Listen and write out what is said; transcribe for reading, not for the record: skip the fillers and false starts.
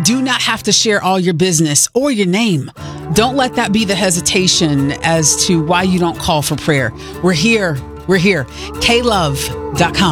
do not have to share all your business or your name. Don't let that be the hesitation as to why you don't call for prayer. We're here. We're here. klove.com.